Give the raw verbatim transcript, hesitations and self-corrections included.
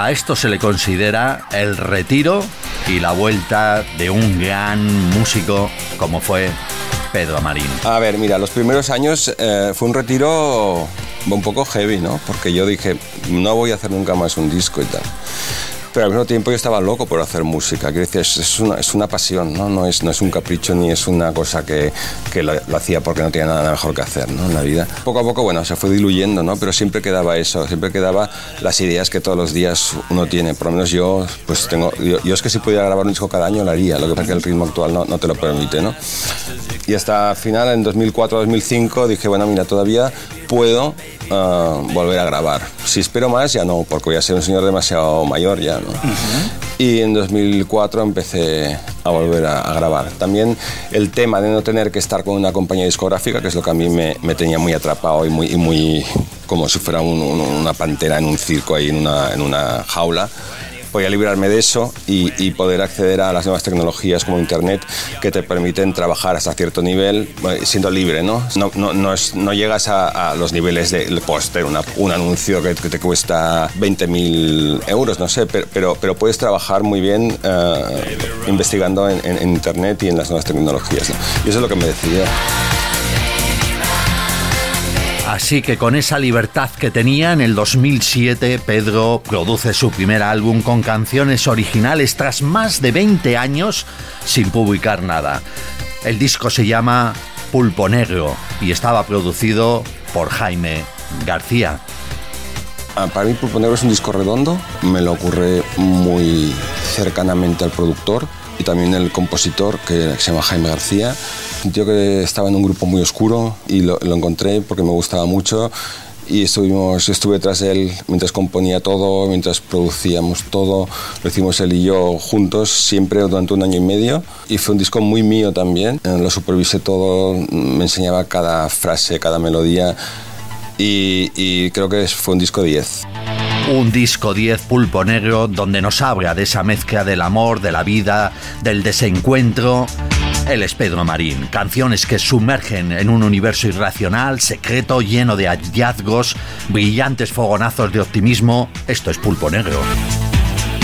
A esto se le considera el retiro y la vuelta de un gran músico como fue Pedro Marín. A ver, mira, los primeros años eh, fue un retiro un poco heavy, ¿no? Porque yo dije, no voy a hacer nunca más un disco y tal. Pero al mismo tiempo yo estaba loco por hacer música. Quiero decir, es, es, una, es una pasión, ¿no? No es, no es un capricho ni es una cosa que, que lo, lo hacía porque no tenía nada mejor que hacer, ¿no? En la vida. Poco a poco, bueno, se fue diluyendo, ¿no? Pero siempre quedaba eso, siempre quedaba las ideas que todos los días uno tiene. Por lo menos yo, pues tengo... Yo, yo es que si pudiera grabar un disco cada año lo haría. Lo que pasa es que el ritmo actual no, no te lo permite, ¿no? Y hasta final, en dos mil cuatro dos mil cinco, dije, bueno, mira, todavía puedo uh, volver a grabar. Si espero más, ya no, porque voy a ser un señor demasiado mayor ya, ¿no? Uh-huh. Y en dos mil cuatro empecé a volver a, a grabar. También el tema de no tener que estar con una compañía discográfica, que es lo que a mí me, me tenía muy atrapado y muy, y muy como si fuera un, un, una pantera en un circo ahí, en una, en una jaula. Voy a librarme de eso y, y poder acceder a las nuevas tecnologías como Internet que te permiten trabajar hasta cierto nivel siendo libre, ¿no? No, no, no, es, no llegas a, a los niveles del póster, una, un anuncio que, que te cuesta veinte mil euros, no sé, pero, pero, pero puedes trabajar muy bien uh, investigando en, en, en Internet y en las nuevas tecnologías, ¿no? Y eso es lo que me decidió. Así que con esa libertad que tenía, en el dos mil siete Pedro produce su primer álbum con canciones originales tras más de veinte años sin publicar nada. El disco se llama Pulpo Negro y estaba producido por Jaime García. Para mí Pulpo Negro es un disco redondo, me lo ocurre muy cercanamente al productor y también el compositor, que se llama Jaime García. Un tío que estaba en un grupo muy oscuro y lo, lo encontré porque me gustaba mucho y estuvimos, estuve tras de él mientras componía todo, mientras producíamos todo. Lo hicimos él y yo juntos siempre durante un año y medio y fue un disco muy mío también. Lo supervisé todo, me enseñaba cada frase, cada melodía y, y creo que fue un disco diez. Un disco diez, Pulpo Negro, donde nos habla de esa mezcla del amor, de la vida, del desencuentro. Él es Pedro Marín. Canciones que sumergen en un universo irracional, secreto, lleno de hallazgos, brillantes fogonazos de optimismo. Esto es Pulpo Negro.